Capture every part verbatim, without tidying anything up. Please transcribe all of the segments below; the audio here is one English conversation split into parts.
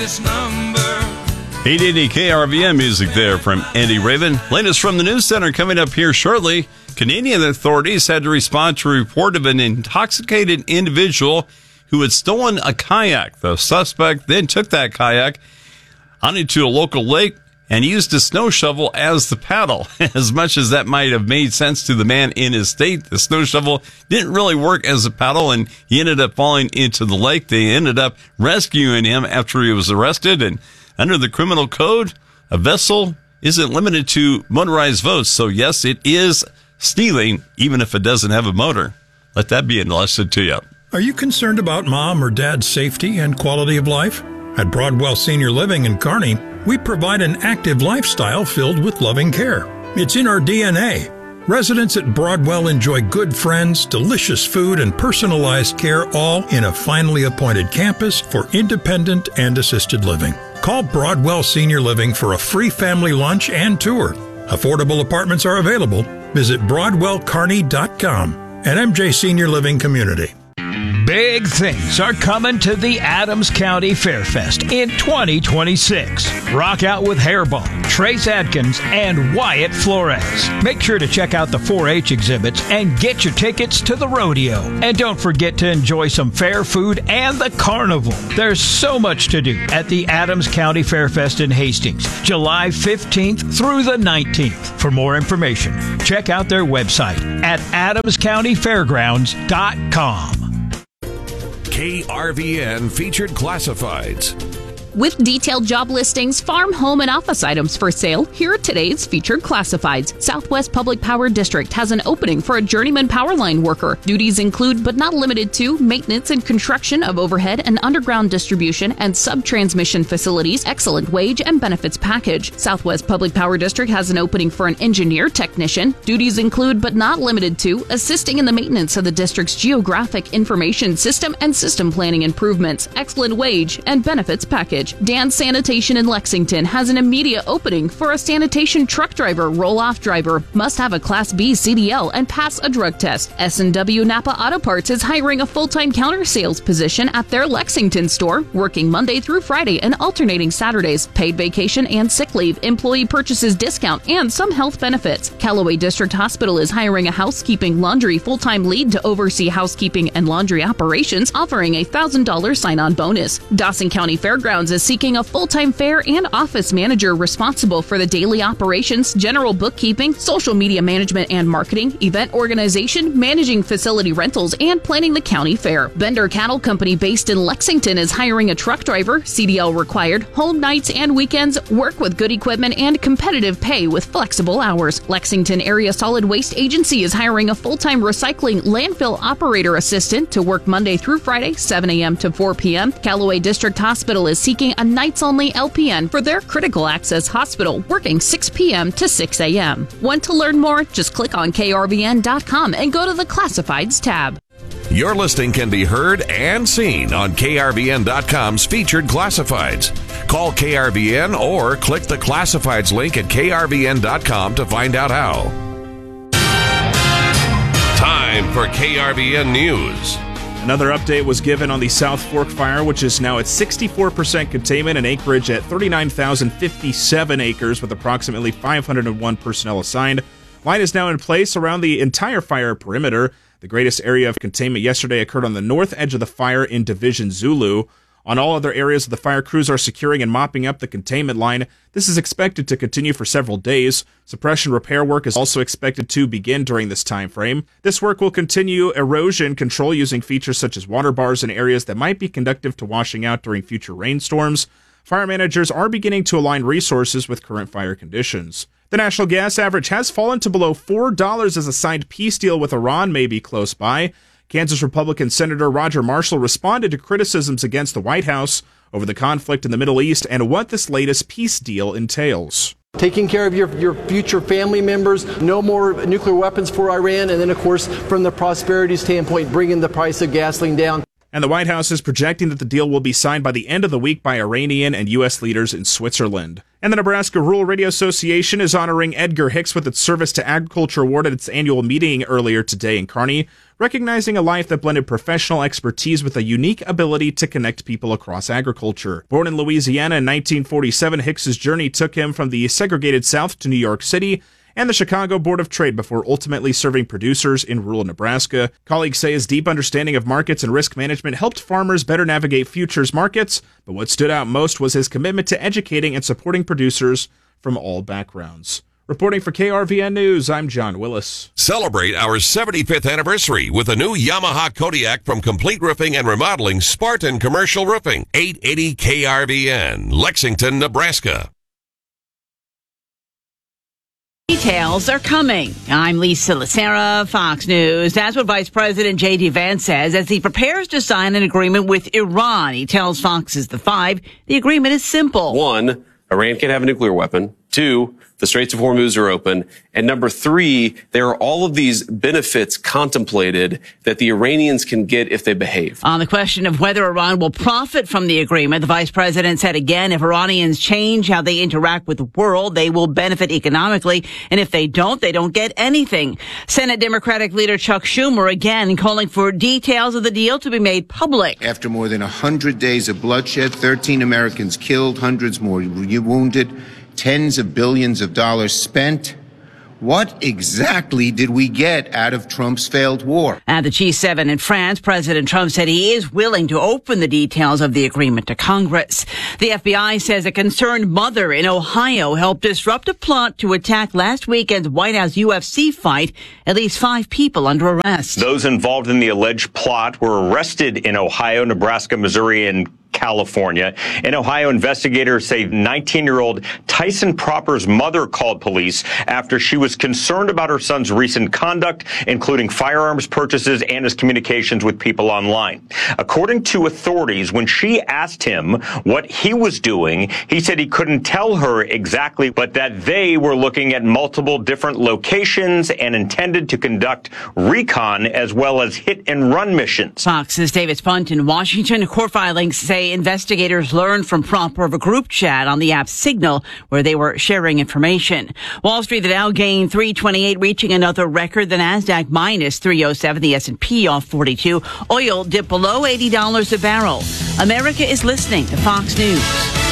This number. eight eighty K R V N music there from Andy Raven. Latest from the news center coming up here shortly. Canadian authorities had to respond to a report of an intoxicated individual who had stolen a kayak. The suspect then took that kayak on into a local lake and used a snow shovel as the paddle. As much as that might have made sense to the man in his state, the snow shovel didn't really work as a paddle, and he ended up falling into the lake. They ended up rescuing him after he was arrested, and under the criminal code, a vessel isn't limited to motorized boats. So yes, it is stealing, even if it doesn't have a motor. Let that be a lesson to you. Are you concerned about mom or dad's safety and quality of life? At Broadwell Senior Living in Kearney, we provide an active lifestyle filled with loving care. It's in our D N A. Residents at Broadwell enjoy good friends, delicious food, and personalized care, all in a finely appointed campus for independent and assisted living. Call Broadwell Senior Living for a free family lunch and tour. Affordable apartments are available. Visit broadwell kearney dot com and M J Senior Living Community. Big things are coming to the Adams County Fairfest in twenty twenty-six. Rock out with Hairball, Trace Adkins, and Wyatt Flores. Make sure to check out the four H exhibits and get your tickets to the rodeo. And don't forget to enjoy some fair food and the carnival. There's so much to do at the Adams County Fairfest in Hastings, July fifteenth through the nineteenth. For more information, check out their website at adams county fairgrounds dot com. K R V N Featured Classifieds. With detailed job listings, farm, home, and office items for sale, here are today's featured classifieds. Southwest Public Power District has an opening for a journeyman power line worker. Duties include, but not limited to, maintenance and construction of overhead and underground distribution and sub-transmission facilities, excellent wage and benefits package. Southwest Public Power District has an opening for an engineer technician. Duties include, but not limited to, assisting in the maintenance of the district's geographic information system and system planning improvements, excellent wage and benefits package. Dan Sanitation in Lexington has an immediate opening for a sanitation truck driver, roll-off driver. Must have a Class B C D L and pass a drug test. S and W Napa Auto Parts is hiring a full-time counter sales position at their Lexington store, working Monday through Friday and alternating Saturdays. Paid vacation and sick leave, employee purchases discount, and some health benefits. Callaway District Hospital is hiring a housekeeping laundry full-time lead to oversee housekeeping and laundry operations, offering a one thousand dollars sign-on bonus. Dawson County Fairgrounds is seeking a full-time fair and office manager responsible for the daily operations, general bookkeeping, social media management and marketing, event organization, managing facility rentals, and planning the county fair. Bender Cattle Company based in Lexington is hiring a truck driver, C D L required, home nights and weekends, work with good equipment and competitive pay with flexible hours. Lexington Area Solid Waste Agency is hiring a full-time recycling landfill operator assistant to work Monday through Friday, seven a.m. to four p.m. Callaway District Hospital is seeking a nights-only L P N for their critical access hospital, working six p.m. to six a.m. Want to learn more? Just click on K R V N dot com and go to the Classifieds tab. Your listing can be heard and seen on K R V N dot com's Featured Classifieds. Call K R V N or click the Classifieds link at K R V N dot com to find out how. Time for K R V N News. Another update was given on the South Fork fire, which is now at sixty-four percent containment and acreage at thirty-nine thousand fifty-seven acres with approximately five hundred one personnel assigned. Line is now in place around the entire fire perimeter. The greatest area of containment yesterday occurred on the north edge of the fire in Division Zulu. On all other areas of the fire, crews are securing and mopping up the containment line. This is expected to continue for several days. Suppression repair work is also expected to begin during this time frame. This work will continue erosion control using features such as water bars in areas that might be conducive to washing out during future rainstorms. Fire managers are beginning to align resources with current fire conditions. The national gas average has fallen to below four dollars as a signed peace deal with Iran may be close by. Kansas Republican Senator Roger Marshall responded to criticisms against the White House over the conflict in the Middle East and what this latest peace deal entails. Taking care of your, your future family members, no more nuclear weapons for Iran, and then, of course, from the prosperity standpoint, bringing the price of gasoline down. And the White House is projecting that the deal will be signed by the end of the week by Iranian and U S leaders in Switzerland. And the Nebraska Rural Radio Association is honoring Edgar Hicks with its Service to Agriculture Award at its annual meeting earlier today in Kearney, recognizing a life that blended professional expertise with a unique ability to connect people across agriculture. Born in Louisiana in nineteen forty-seven, Hicks's journey took him from the segregated South to New York City and the Chicago Board of Trade before ultimately serving producers in rural Nebraska. Colleagues say his deep understanding of markets and risk management helped farmers better navigate futures markets, but what stood out most was his commitment to educating and supporting producers from all backgrounds. Reporting for K R V N News, I'm John Willis. Celebrate our seventy-fifth anniversary with a new Yamaha Kodiak from Complete Roofing and Remodeling Spartan Commercial Roofing. eight eighty K R V N, Lexington, Nebraska. Details are coming. I'm Lisa Lacera, Fox News. That's what Vice President J D. Vance says as he prepares to sign an agreement with Iran. He tells Fox's The Five the agreement is simple. One, Iran can't have a nuclear weapon. Two, the Straits of Hormuz are open. And number three, there are all of these benefits contemplated that the Iranians can get if they behave. On the question of whether Iran will profit from the agreement, the vice president said again, if Iranians change how they interact with the world, they will benefit economically. And if they don't, they don't get anything. Senate Democratic leader Chuck Schumer again calling for details of the deal to be made public. After more than one hundred days of bloodshed, thirteen Americans killed, hundreds more wounded, tens of billions of dollars spent. What exactly did we get out of Trump's failed war? At the G seven in France, President Trump said he is willing to open the details of the agreement to Congress. The F B I says a concerned mother in Ohio helped disrupt a plot to attack last weekend's White House U F C fight. At least five people under arrest. Those involved in the alleged plot were arrested in Ohio, Nebraska, Missouri, and California. In Ohio, investigators say nineteen-year-old Tyson Proper's mother called police after she was concerned about her son's recent conduct, including firearms purchases and his communications with people online. According to authorities, when she asked him what he was doing, he said he couldn't tell her exactly, but that they were looking at multiple different locations and intended to conduct recon as well as hit-and-run missions. Fox's David Spunt in Washington. Court filings say investigators learned from Proper of a group chat on the app Signal where they were sharing information. Wall Street, the Dow gained three twenty-eight, reaching another record. The Nasdaq minus three oh seven, the S and P off forty-two. Oil dipped below eighty dollars a barrel. America is listening to Fox News.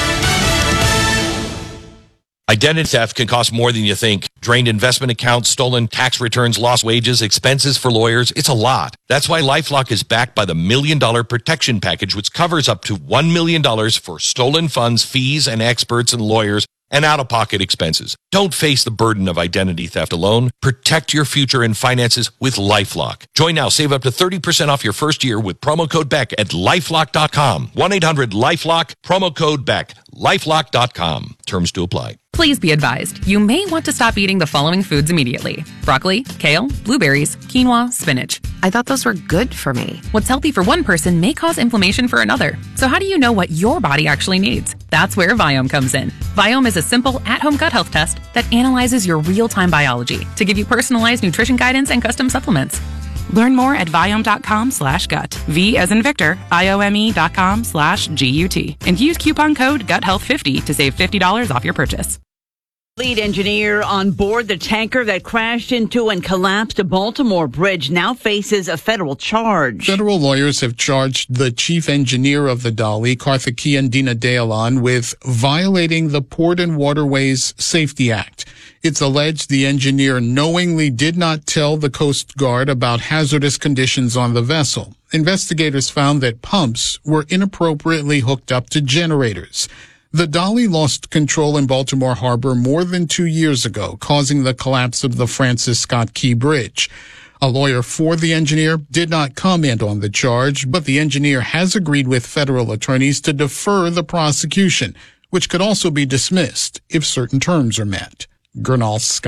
Identity theft can cost more than you think. Drained investment accounts, stolen tax returns, lost wages, expenses for lawyers. It's a lot. That's why LifeLock is backed by the Million Dollar Protection Package, which covers up to one million dollars for stolen funds, fees, and experts and lawyers, and out-of-pocket expenses. Don't face the burden of identity theft alone. Protect your future and finances with LifeLock. Join now. Save up to thirty percent off your first year with promo code Beck at lifelock dot com. one eight hundred lifelock, promo code Beck, lifelock dot com. Terms to apply. Please be advised, you may want to stop eating the following foods immediately. Broccoli, kale, blueberries, quinoa, spinach. I thought those were good for me. What's healthy for one person may cause inflammation for another. So how do you know what your body actually needs? That's where Viome comes in. Viome is a simple, at-home gut health test that analyzes your real-time biology to give you personalized nutrition guidance and custom supplements. Learn more at Viome.com slash gut. V as in Victor, I-O-M-E dot com slash G-U-T. And use coupon code gut health fifty to save fifty dollars off your purchase. Lead engineer on board the tanker that crashed into and collapsed a Baltimore bridge now faces a federal charge. Federal lawyers have charged the chief engineer of the Dali, Karthikeyan Dinadayalan, with violating the Port and Waterways Safety Act. It's alleged the engineer knowingly did not tell the Coast Guard about hazardous conditions on the vessel. Investigators found that pumps were inappropriately hooked up to generators. The Dali lost control in Baltimore Harbor more than two years ago, causing the collapse of the Francis Scott Key Bridge. A lawyer for the engineer did not comment on the charge, but the engineer has agreed with federal attorneys to defer the prosecution, which could also be dismissed if certain terms are met. Gernal Scott,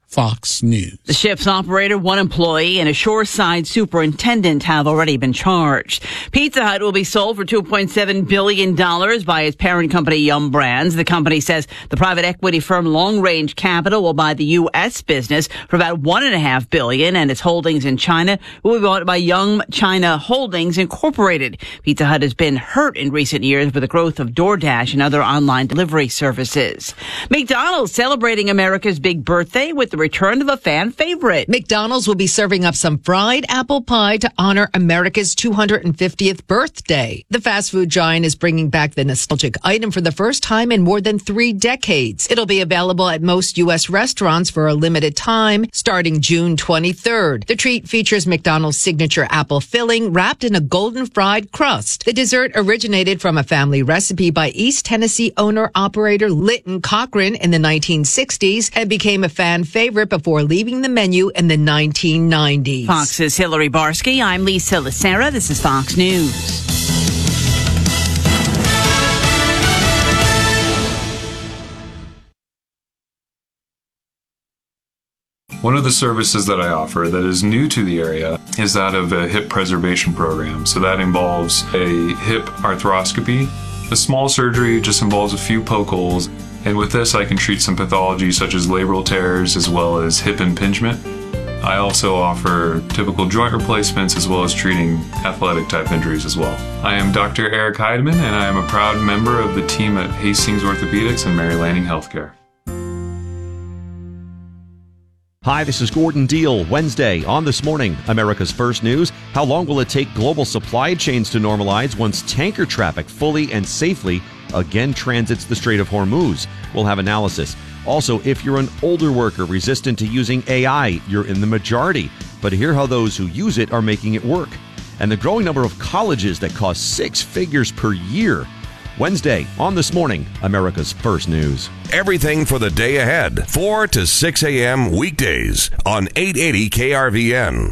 Fox News. The ship's operator, one employee, and a shoreside superintendent have already been charged. Pizza Hut will be sold for two point seven billion dollars by its parent company, Yum Brands. The company says the private equity firm Long Range Capital will buy the U S business for about one point five billion dollars, and its holdings in China will be bought by Yum China Holdings Incorporated. Pizza Hut has been hurt in recent years with the growth of DoorDash and other online delivery services. McDonald's celebrating America's big birthday with the return of a fan favorite. McDonald's will be serving up some fried apple pie to honor America's two hundred fiftieth birthday. The fast food giant is bringing back the nostalgic item for the first time in more than three decades. It'll be available at most U S restaurants for a limited time starting June twenty-third. The treat features McDonald's signature apple filling wrapped in a golden fried crust. The dessert originated from a family recipe by East Tennessee owner-operator Lytton Cochran in the nineteen sixties and became a fan favorite before leaving the menu in the nineteen nineties. Fox's Hillary Barsky. I'm Lisa Lacera. This is Fox News. One of the services that I offer that is new to the area is that of a hip preservation program. So that involves a hip arthroscopy. The small surgery just involves a few poke holes. And with this, I can treat some pathology such as labral tears as well as hip impingement. I also offer typical joint replacements as well as treating athletic type injuries as well. I am Doctor Eric Heidemann, and I am a proud member of the team at Hastings Orthopedics and Mary Lanning Healthcare. Hi, this is Gordon Deal. Wednesday on This Morning, America's First News. How long will it take global supply chains to normalize once tanker traffic fully and safely again transits the Strait of Hormuz? We'll have analysis. Also, if you're an older worker resistant to using A I, you're in the majority. But hear how those who use it are making it work. And the growing number of colleges that cost six figures per year. Wednesday on This Morning, America's First News. Everything for the day ahead, four to six a.m. weekdays on eight eighty K R V N.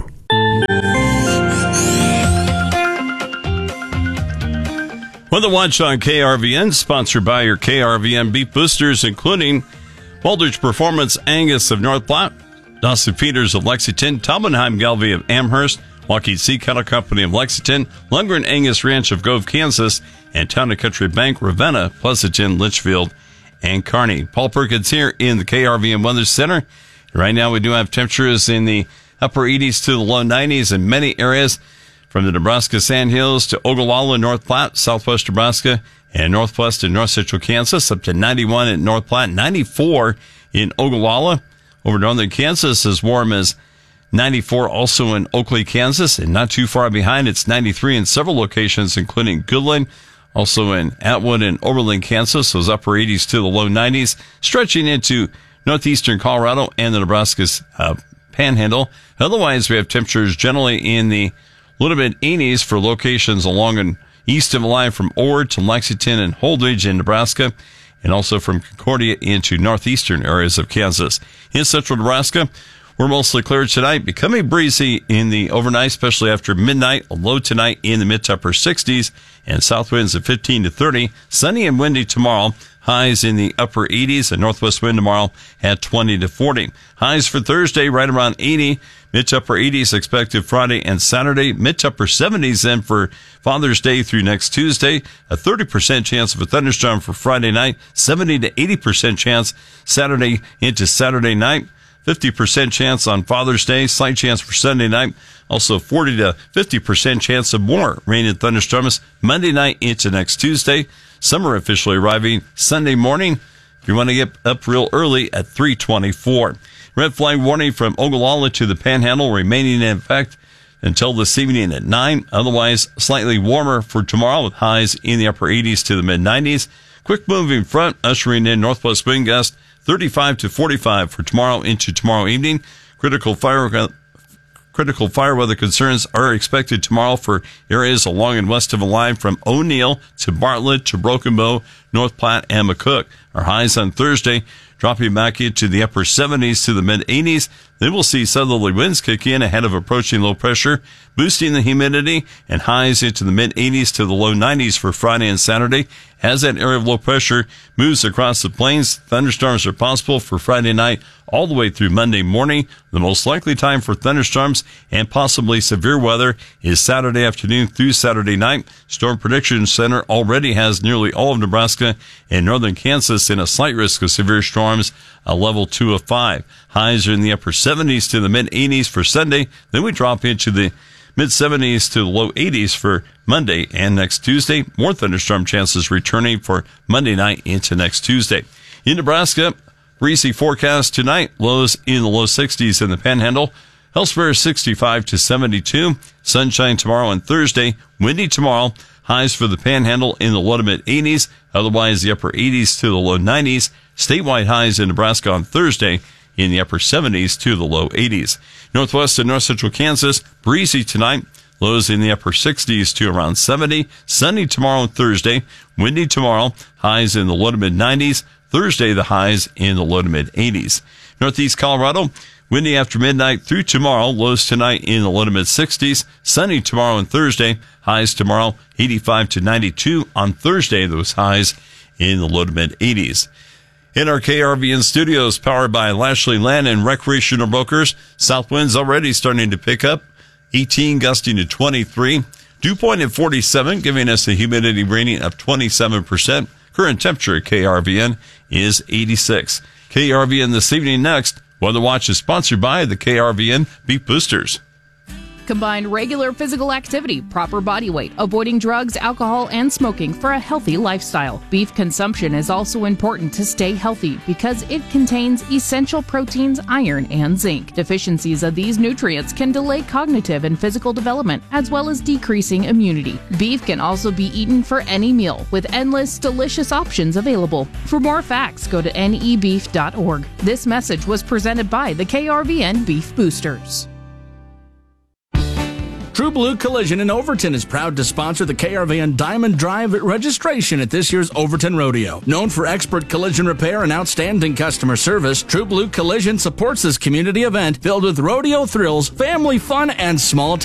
Weather Watch on K R V N, sponsored by your K R V N beef boosters, including Baldrige Performance Angus of North Platte, Dawson Feeders of Lexington, Talbotheim Galvey of Amherst, Lockheed Sea Cattle Company of Lexington, Lundgren Angus Ranch of Gove, Kansas, and Town and Country Bank, Ravenna, Pleasanton, Litchfield, and Kearney. Paul Perkins here in the K R V N Weather Center. Right now we do have temperatures in the upper eighties to the low nineties in many areas, from the Nebraska Sandhills to Ogallala, North Platte, southwest Nebraska, and northwest and north central Kansas, up to ninety-one in North Platte, ninety-four in Ogallala. Over northern Kansas, as warm as ninety-four also in Oakley, Kansas, and not too far behind, it's ninety-three in several locations, including Goodland, also in Atwood and Oberlin, Kansas, those upper eighties to the low nineties, stretching into northeastern Colorado and the Nebraska's uh, panhandle. Otherwise, we have temperatures generally in the little bit eighties for locations along and east of the line from Ord to Lexington and Holdridge in Nebraska, and also from Concordia into northeastern areas of Kansas. In central Nebraska, we're mostly clear tonight, becoming breezy in the overnight, especially after midnight. A low tonight in the mid to upper sixties, and south winds of fifteen to thirty. Sunny and windy tomorrow. Highs in the upper eighties, and northwest wind tomorrow at twenty to forty. Highs for Thursday right around eighty. Mid to upper eighties expected Friday and Saturday. Mid to upper seventies then for Father's Day through next Tuesday. A thirty percent chance of a thunderstorm for Friday night. seventy to eighty percent chance Saturday into Saturday night. fifty percent chance on Father's Day. Slight chance for Sunday night. Also forty to fifty percent chance of more rain and thunderstorms Monday night into next Tuesday. Summer officially arriving Sunday morning. If you want to get up real early at three twenty-four. Red flag warning from Ogallala to the Panhandle remaining in effect until this evening at nine. Otherwise, slightly warmer for tomorrow with highs in the upper eighties to the mid nineties. Quick moving front ushering in northwest wind gust thirty-five to forty-five for tomorrow into tomorrow evening. Critical fire critical fire weather concerns are expected tomorrow for areas along and west of the line from O'Neill to Bartlett to Broken Bow, North Platte, and McCook. Our highs on Thursday dropping back into the upper seventies to the mid-eighties. Then we'll see southerly winds kick in ahead of approaching low pressure, boosting the humidity, and highs into the mid-eighties to the low nineties for Friday and Saturday. As that area of low pressure moves across the plains, thunderstorms are possible for Friday night all the way through Monday morning. The most likely time for thunderstorms and possibly severe weather is Saturday afternoon through Saturday night. Storm Prediction Center already has nearly all of Nebraska and northern Kansas in a slight risk of severe storms, a level two of five. Highs are in the upper seventies to the mid-eighties for Sunday. Then we drop into the mid-seventies to the low eighties for Monday and next Tuesday. More thunderstorm chances returning for Monday night into next Tuesday. In Nebraska, breezy forecast tonight. Lows in the low sixties in the Panhandle. Elsewhere, sixty-five to seventy-two. Sunshine tomorrow and Thursday. Windy tomorrow. Highs for the Panhandle in the low to mid-eighties. Otherwise, the upper eighties to the low nineties. Statewide highs in Nebraska on Thursday in the upper seventies to the low eighties. Northwest and north central Kansas, breezy tonight. Lows in the upper sixties to around seventy. Sunny tomorrow and Thursday. Windy tomorrow. Highs in the low to mid-nineties. Thursday, the highs in the low to mid-eighties. Northeast Colorado, windy after midnight through tomorrow. Lows tonight in the low to mid-sixties. Sunny tomorrow and Thursday. Highs tomorrow, eighty-five to ninety-two. On Thursday, those highs in the low to mid-eighties. In our K R V N studios, powered by Lashley Land and Recreational Brokers, south winds already starting to pick up, eighteen gusting to twenty-three. Dew point at forty-seven, giving us a humidity rating of twenty-seven percent. Current temperature at K R V N is eighty-six. K R V N this evening next. Weather Watch is sponsored by the K R V N Beef Boosters. Combine regular physical activity, proper body weight, avoiding drugs, alcohol, and smoking for a healthy lifestyle. Beef consumption is also important to stay healthy because it contains essential proteins, iron, and zinc. Deficiencies of these nutrients can delay cognitive and physical development, as well as decreasing immunity. Beef can also be eaten for any meal, with endless, delicious options available. For more facts, go to N E beef dot org. This message was presented by the K R V N Beef Boosters. True Blue Collision in Overton is proud to sponsor the K R V N Diamond Drive registration at this year's Overton Rodeo. Known for expert collision repair and outstanding customer service, True Blue Collision supports this community event filled with rodeo thrills, family fun, and small